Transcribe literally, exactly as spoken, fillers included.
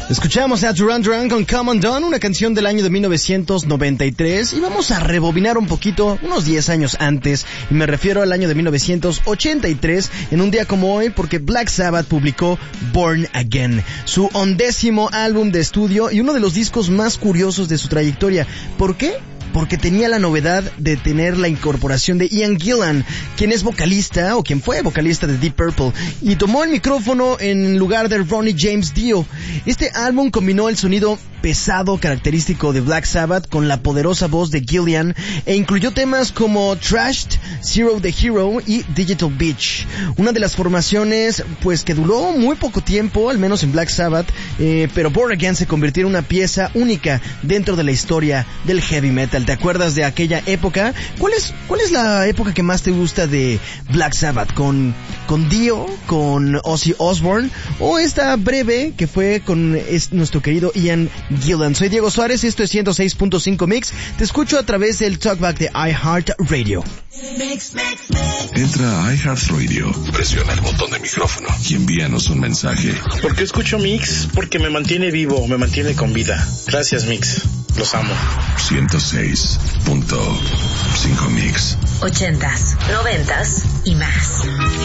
Escuchamos a Duran Duran con Come Undone, una canción del año de mil novecientos noventa y tres, y vamos a rebobinar un poquito, unos diez años antes, y me refiero al año de mil novecientos ochenta y tres, en un día como hoy, porque Black Sabbath publicó Born Again, su undécimo álbum de estudio y uno de los discos más curiosos de su trayectoria. ¿Por qué? Porque tenía la novedad de tener la incorporación de Ian Gillan, quien es vocalista, o quien fue vocalista de Deep Purple, y tomó el micrófono en lugar de Ronnie James Dio. Este álbum combinó el sonido pesado característico de Black Sabbath con la poderosa voz de Gillan, e incluyó temas como Trashed, Zero the Hero y Digital Beach. Una de las formaciones, pues, que duró muy poco tiempo, al menos en Black Sabbath, eh, pero Born Again se convirtió en una pieza única dentro de la historia del heavy metal. ¿Te acuerdas de aquella época? ¿Cuál es, cuál es la época que más te gusta de Black Sabbath? ¿Con, con Dio? ¿Con Ozzy Osbourne? ¿O esta breve que fue con es, nuestro querido Ian Gillan? Soy Diego Suárez, esto es ciento seis punto cinco Mix. Te escucho a través del Talkback de iHeartRadio. Entra a iHeartRadio, presiona el botón de micrófono y envíanos un mensaje. ¿Por qué escucho Mix? Porque me mantiene vivo, me mantiene con vida. Gracias, Mix. Los amo. ciento seis punto cinco Mix. Ochentas, noventas y más.